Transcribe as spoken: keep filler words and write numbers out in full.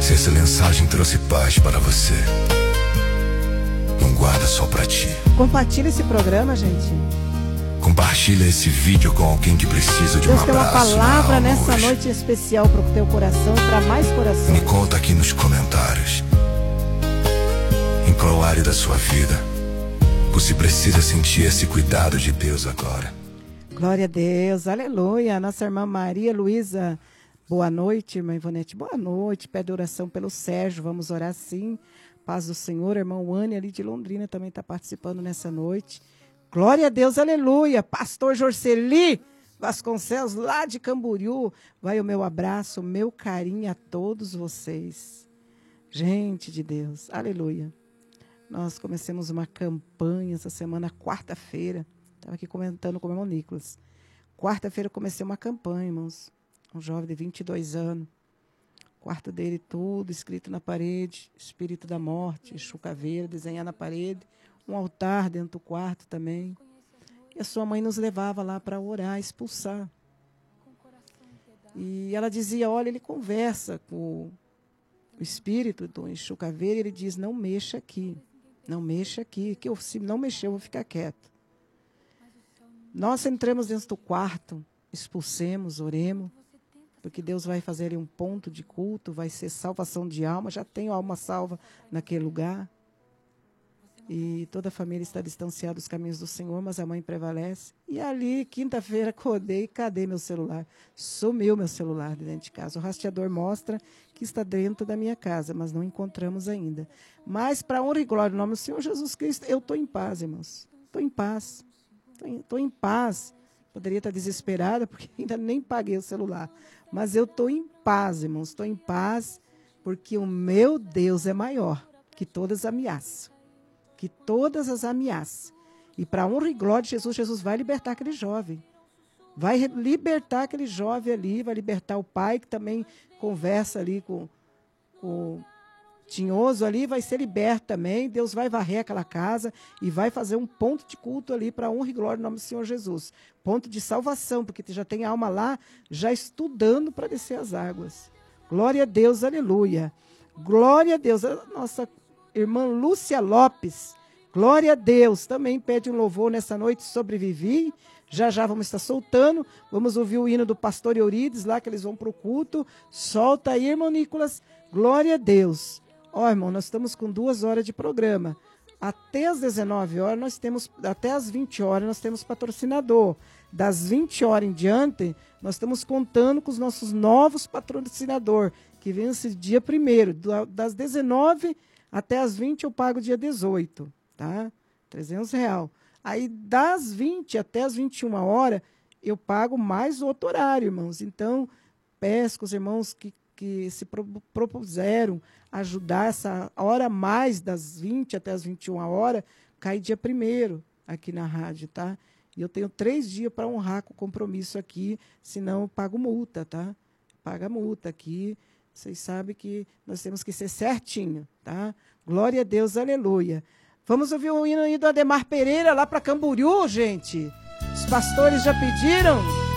Se essa mensagem trouxe paz para você, não guarda só para ti. Compartilha esse programa, gente. Compartilha esse vídeo com alguém que precisa de um Deus tem uma abraço palavra na alma nessa hoje. noite especial para o teu coração e para mais coração. Me conta aqui nos comentários, em qual área da sua vida você precisa sentir esse cuidado de Deus agora. Glória a Deus, aleluia. Nossa irmã Maria Luísa, boa noite, irmã Ivonete, boa noite. Pede oração pelo Sérgio, vamos orar sim. Paz do Senhor, irmão Anne ali de Londrina também está participando nessa noite. Glória a Deus, aleluia. Pastor Jorceli Vasconcelos, lá de Camboriú, vai o meu abraço, o meu carinho a todos vocês. Gente de Deus, aleluia. Nós começamos uma campanha essa semana, quarta-feira. Estava aqui comentando com o irmão Nicolas. Quarta-feira eu comecei uma campanha, irmãos. Um jovem de vinte e dois anos. Quarto dele tudo escrito na parede. Espírito da morte, chucaveira, desenhar na parede. Um altar dentro do quarto também. E a sua mãe nos levava lá para orar, expulsar. E ela dizia, olha, ele conversa com o espírito do chucaveira e ele diz, não mexa aqui. Não mexa aqui, que eu, se não mexer eu vou ficar quieto. Nós entramos dentro do quarto, expulsemos, oremos, porque Deus vai fazer ali um ponto de culto, vai ser salvação de alma, já tenho alma salva naquele lugar. E toda a família está distanciada dos caminhos do Senhor, mas a mãe prevalece. E ali, quinta-feira, acordei, cadê meu celular? Sumiu meu celular de dentro de casa. O rastreador mostra que está dentro da minha casa, mas não encontramos ainda. Mas, para honra e glória do nome do Senhor Jesus Cristo, eu estou em paz, irmãos. Estou em paz. Estou em, em paz. Poderia estar desesperada, porque ainda nem paguei o celular. Mas eu estou em paz, irmãos. Estou em paz, porque o meu Deus é maior que todas as ameaças. Que todas as ameaças. E para a honra e glória de Jesus, Jesus vai libertar aquele jovem. Vai libertar aquele jovem ali, vai libertar o pai, que também conversa ali com, com o tinhoso ali, vai ser liberto também. Deus vai varrer aquela casa e vai fazer um ponto de culto ali para a honra e glória no nome do Senhor Jesus. Ponto de salvação, porque já tem alma lá, já estudando para descer as águas. Glória a Deus, aleluia. Glória a Deus. A nossa irmã Lúcia Lopes, glória a Deus, também pede um louvor nessa noite, sobrevivi. Já já vamos estar soltando, vamos ouvir o hino do pastor Eurides, lá que eles vão para o culto. Solta aí, irmão Nicolas, glória a Deus. Ó, irmão, nós estamos com duas horas de programa. Até as dezenove horas, nós temos, até as vinte horas, nós temos patrocinador. Das vinte horas em diante, nós estamos contando com os nossos novos patrocinadores, que vem esse dia primeiro, das dezenove até as vinte eu pago dia dezoito, tá? trezentos reais. Aí das vinte até as vinte e uma horas, eu pago mais outro horário, irmãos. Então, peço que os irmãos que, que se pro, propuseram ajudar essa hora a mais das vinte até as vinte e uma horas, cai dia primeiro aqui na rádio, tá? E eu tenho três dias para honrar com o compromisso aqui, senão eu pago multa, tá? Paga multa aqui. Vocês sabem que nós temos que ser certinho, tá? Glória a Deus, aleluia. Vamos ouvir o hino aí do Ademar Pereira, lá para Camboriú, gente. Os pastores já pediram.